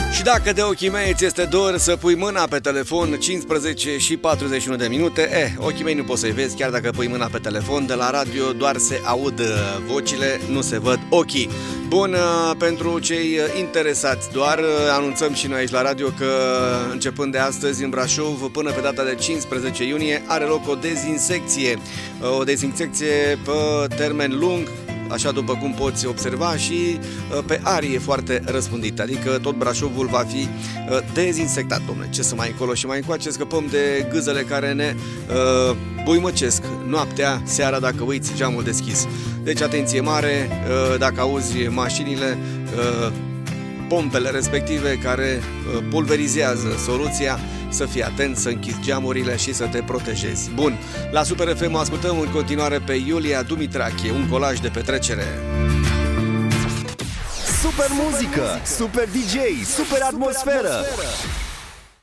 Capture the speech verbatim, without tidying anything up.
Și dacă de ochii mei ți este dor să pui mâna pe telefon, cincisprezece și patruzeci și unu de minute, eh, ochii mei nu poți să-i vezi, chiar dacă pui mâna pe telefon, de la radio doar se aud vocile, nu se văd ochii. Bun, pentru cei interesați, doar anunțăm și noi aici la radio că începând de astăzi în Brașov, până pe data de cincisprezece iunie, are loc o dezinsecție, o dezinsecție pe termen lung, așa după cum poți observa, și pe arie foarte răspândită, adică tot Brașovul va fi dezinsectat, domnule. Ce să mai încolo și mai încoace, scăpăm de gâzele care ne uh, buimăcesc noaptea, seara, dacă uiți geamul deschis. Deci atenție mare, uh, dacă auzi mașinile, uh, pompele respective care uh, pulverizează soluția, să fii atent, să închizi geamurile și să te protejezi. Bun, la Super F M ascultăm în continuare pe Iulia Dumitrache, un colaj de petrecere. Super muzică, super D J, super atmosferă.